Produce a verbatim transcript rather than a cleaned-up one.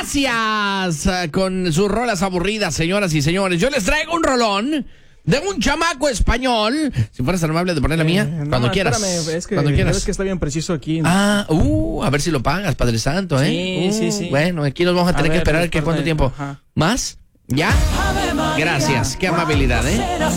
Gracias uh, con sus rolas aburridas, señoras y señores. Yo les traigo un rolón de un chamaco español. Si fueras tan amable de poner la mía, eh, no, cuando quieras. Espérame, es que, cuando quieras. Es que está bien preciso aquí. ¿No? Ah, uh, a ver si lo pagas, Padre Santo, ¿eh? Sí, uh, sí, sí. Bueno, aquí nos vamos a tener a ver, que esperar que cuánto tiempo. Ajá. ¿Más? ¿Ya? Gracias, qué amabilidad, ¿eh?